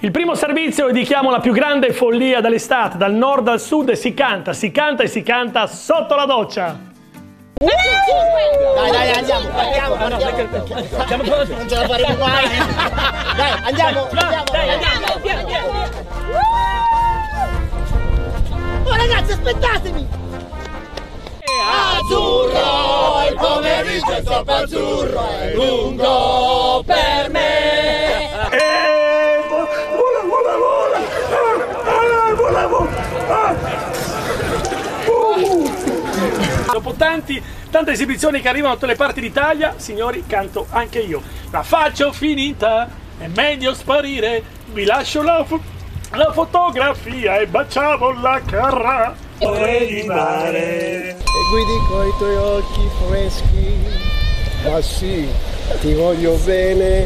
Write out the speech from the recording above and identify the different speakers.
Speaker 1: Il primo servizio lo dedichiamo alla più grande follia dell'estate, dal nord al sud, e si canta e si canta sotto la doccia.
Speaker 2: Dai, andiamo. Non ce la faremo mai. Dai, andiamo. Oh ragazzi, aspettatemi. Azzurro, il pomeriggio è troppo azzurro, è lungo per me.
Speaker 1: Dopo tante esibizioni che arrivano da tutte le parti d'Italia, signori, canto anche io. La faccio finita, è meglio sparire, vi lascio la fotografia e baciamo la carra.
Speaker 3: Vorrei di mare e guidi coi tuoi occhi freschi, ma sì, ti voglio bene